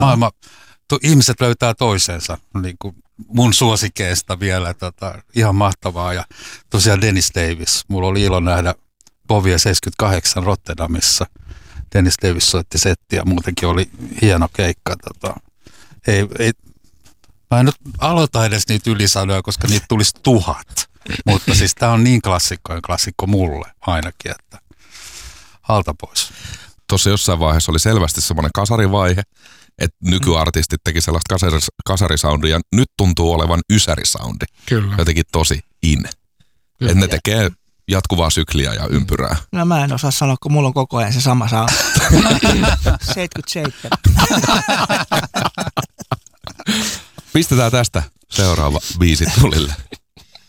Ihmiset löytää toisensa, niin kuin mun suosikeista vielä, ihan mahtavaa. Ja tosiaan Dennis Davis, mulla oli ilo nähdä Bovie 78 Rotterdamissa. Dennis Davis soitti settiä ja muutenkin oli hieno keikka. Mä en nyt aloita edes niitä ylisanoja, koska niitä tulisi 1000. Mutta siis tää on niin klassikko mulle ainakin, että alta pois. Tuossa jossain vaiheessa oli selvästi semmoinen kasarivaihe, että nykyartistit teki sellaista kasarisoundia. Nyt tuntuu olevan ysärisoundi. Kyllä. Jotenkin tosi in. Että ne tekee jatkuvaa sykliä ja ympyrää. No mä en osaa sanoa, kun mulla on koko ajan se sama sound. 77. Pistetään tästä seuraava biisi tulille.